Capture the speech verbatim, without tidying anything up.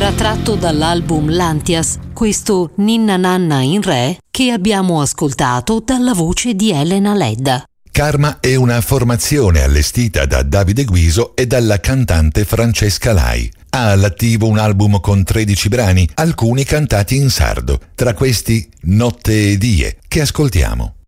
era tratto dall'album Lantias, questo Ninna Nanna in Re che abbiamo ascoltato dalla voce di Elena Ledda. Karma è una formazione allestita da Davide Guiso e dalla cantante Francesca Lai. Ha all'attivo un album con tredici brani, alcuni cantati in sardo. Tra questi Notte e Die, che ascoltiamo.